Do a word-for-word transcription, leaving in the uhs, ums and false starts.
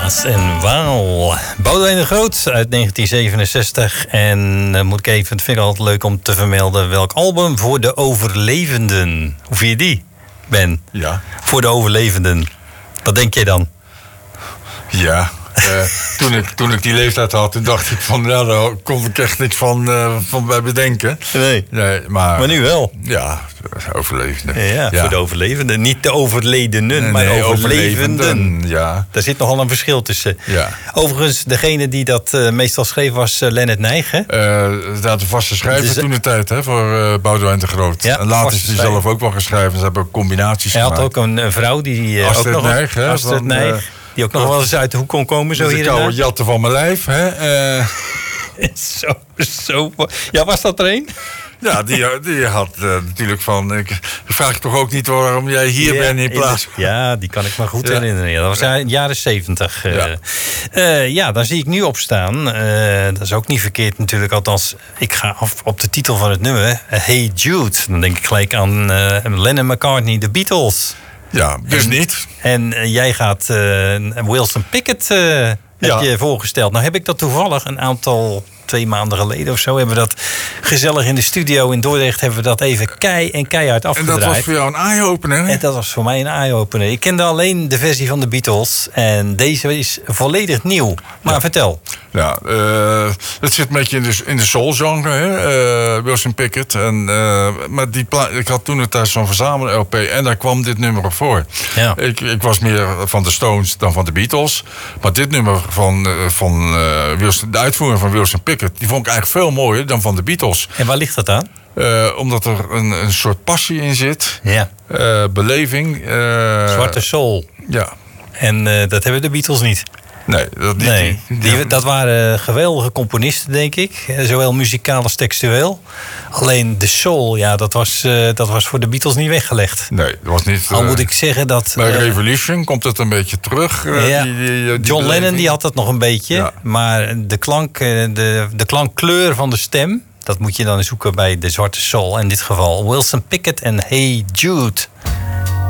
Maas en Waal. Boudewijn de Groot uit negentien zevenenzestig. En dan moet ik even, het vind ik altijd leuk om te vermelden, welk album voor de overlevenden. Hoe vind je die, Ben? Ja. Voor de overlevenden. Wat denk je dan? Ja. Uh, toen, ik, toen ik die leeftijd had, toen dacht ik van, ja, daar kon ik echt niks van, uh, van bij bedenken. Nee. nee maar, maar nu wel. Ja, overlevenden. Ja, ja, voor de overlevenden. Niet de overledenen, nee, maar nee, overlevenden. overlevenden. Ja. Daar zit nogal een verschil tussen. Ja. Overigens, degene die dat uh, meestal schreef was uh, Lennart Nijg. Uh, dat de vaste schrijver dus, toen de tijd, hè, voor uh, Boudewijn de Groot. Ja, en later is hij schrijver. zelf ook wel geschreven. Ze hebben combinaties Hij gemaakt. had ook een, een vrouw die uh, Astrid ook nog Nijg, hè, Astrid van, Nijg. Uh, Die ook nog wel eens uit de hoek kon komen. Zo de hier koude jatten van mijn lijf. Hè? Uh... zo, zo. Ja, was dat er een? Ja, die, die had uh, natuurlijk van... Ik vraag je toch ook niet waarom jij hier ja, bent in plaats... In de, ja, die kan ik me goed ja. herinneren. Ja, dat was in de jaren zeventig. Uh, ja. Uh, ja, daar zie ik nu op staan. Uh, dat is ook niet verkeerd natuurlijk. Althans, ik ga af op de titel van het nummer. Uh, Hey Jude. Dan denk ik gelijk aan uh, Lennon McCartney, de Beatles. Ja, dus en, niet. En uh, jij gaat uh, Wilson Pickett uh, heb ja. je voorgesteld. Nou heb ik dat toevallig een aantal... twee maanden geleden of zo hebben we dat gezellig in de studio in Dordrecht hebben we dat even kei en keihard afgedraaid. En dat was voor jou een eye-opener? En dat was voor mij een eye-opener. Ik kende alleen de versie van de Beatles en deze is volledig nieuw. Maar ja. vertel. Ja, uh, het zit een beetje in de, in de soul-genre, hè? Uh, Wilson Pickett. En, uh, maar die pla- ik had toen het thuis zo'n verzamel-L P en daar kwam dit nummer op voor. Ja. Ik, ik was meer van de Stones dan van de Beatles. Maar dit nummer van, uh, van uh, Wilson, de uitvoering van Wilson Pickett, die vond ik eigenlijk veel mooier dan van de Beatles. En waar ligt dat aan? Uh, omdat er een, een soort passie in zit. Ja. Uh, beleving. Uh, Zwarte soul. Ja. En uh, dat hebben de Beatles niet. Nee, dat niet. Nee, die, dat waren geweldige componisten, denk ik. Zowel muzikaal als textueel. Alleen de soul, ja, dat was, uh, dat was voor de Beatles niet weggelegd. Nee, dat was niet... Al uh, moet ik zeggen dat... Bij uh, Revolution komt het een beetje terug. Uh, ja, die, die, die John beleving. Lennon die had dat nog een beetje. Ja. Maar de, klank, de, de klankkleur van de stem... dat moet je dan zoeken bij de zwarte soul. In dit geval Wilson Pickett en Hey Jude.